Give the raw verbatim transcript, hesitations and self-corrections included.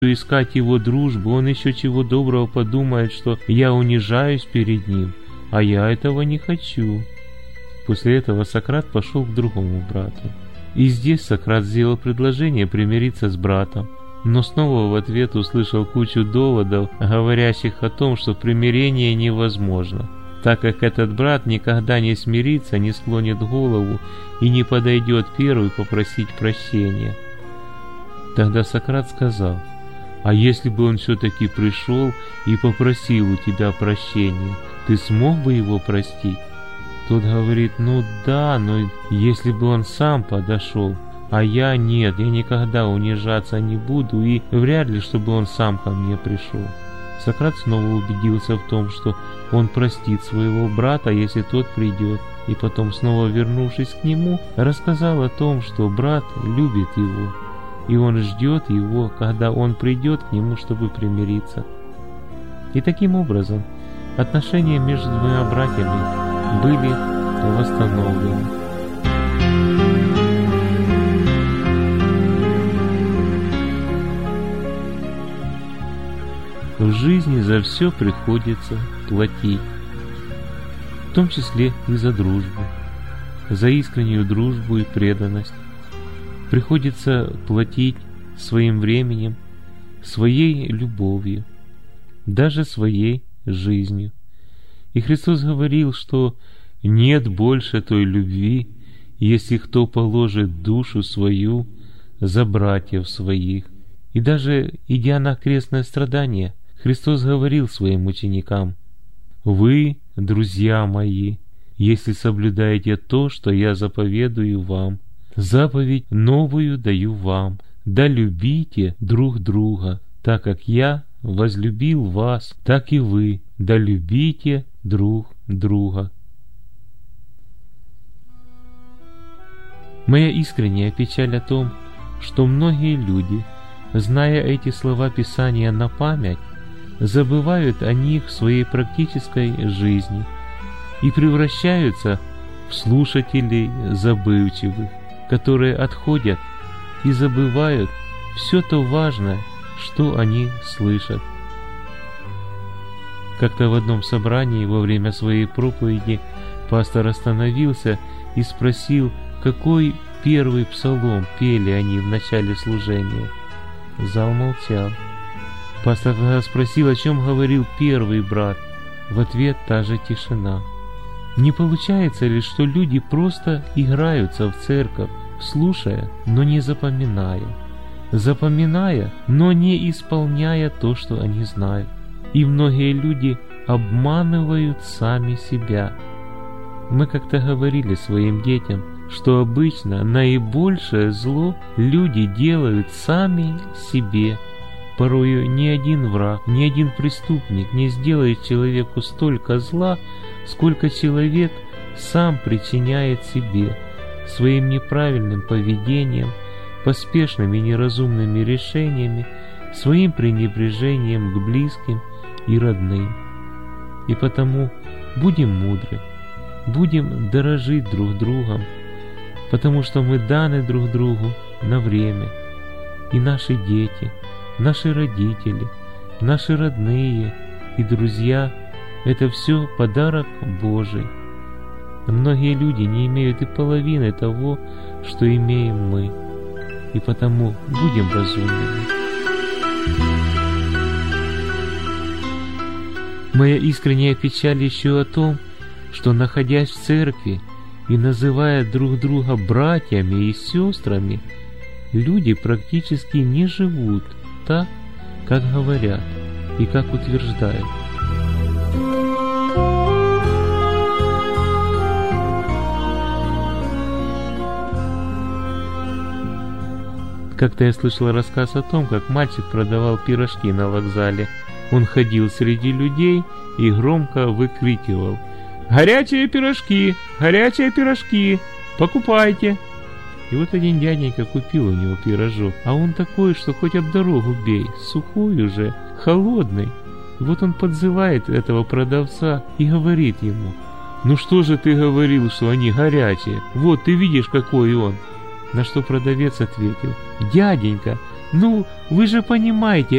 искать его дружбу, он еще чего доброго подумает, что я унижаюсь перед ним, а я этого не хочу. После этого Сократ пошел к другому брату. И здесь Сократ сделал предложение примириться с братом, но снова в ответ услышал кучу доводов, говорящих о том, что примирение невозможно, так как этот брат никогда не смирится, не склонит голову и не подойдет первый попросить прощения. Тогда Сократ сказал: «А если бы он все-таки пришел и попросил у тебя прощения, ты смог бы его простить?» Тот говорит: «Ну да, но если бы он сам подошел, а я нет, я никогда унижаться не буду, и вряд ли, чтобы он сам ко мне пришел». Сократ снова убедился в том, что он простит своего брата, если тот придет, и потом, снова вернувшись к нему, рассказал о том, что брат любит его, и он ждет его, когда он придет к нему, чтобы примириться. И таким образом отношения между двумя братьями были восстановлены. В жизни за все приходится платить, в том числе и за дружбу, за искреннюю дружбу и преданность. Приходится платить своим временем, своей любовью, даже своей жизнью. И Христос говорил, что нет больше той любви, если кто положит душу свою за братьев своих. И даже идя на крестное страдание, Христос говорил своим ученикам: «Вы, друзья мои, если соблюдаете то, что я заповедую вам, заповедь новую даю вам, да любите друг друга, так как я возлюбил вас, так и вы, да любите друг друга». Моя искренняя печаль о том, что многие люди, зная эти слова Писания на память, забывают о них в своей практической жизни и превращаются в слушателей забывчивых, которые отходят и забывают все то важное, что они слышат. Как-то в одном собрании во время своей проповеди пастор остановился и спросил, какой первый псалом пели они в начале служения. Зал молчал. Пастор тогда спросил, о чем говорил первый брат. В ответ та же тишина. Не получается ли, что люди просто играются в церковь, слушая, но не запоминая, запоминая, но не исполняя то, что они знают? И многие люди обманывают сами себя. Мы как-то говорили своим детям, что обычно наибольшее зло люди делают сами себе. Порою ни один враг, ни один преступник не сделает человеку столько зла, сколько человек сам причиняет себе своим неправильным поведением, поспешными неразумными решениями, своим пренебрежением к близким и родным. И потому будем мудры, будем дорожить друг другом, потому что мы даны друг другу на время, и наши дети, наши родители, наши родные и друзья — это все подарок Божий. Многие люди не имеют и половины того, что имеем мы, и потому будем разумными. Моя искренняя печаль еще о том, что, находясь в церкви и называя друг друга братьями и сестрами, люди практически не живут так, как говорят и как утверждают. Как-то я слышал рассказ о том, как мальчик продавал пирожки на вокзале. Он ходил среди людей и громко выкрикивал: «Горячие пирожки! Горячие пирожки! Покупайте!» И вот один дяденька купил у него пирожок, а он такой, что хоть об дорогу бей, сухой уже, холодный. И вот он подзывает этого продавца и говорит ему: «Ну что же ты говорил, что они горячие? Вот ты видишь, какой он!» На что продавец ответил: «Дяденька, Ну, вы же понимаете,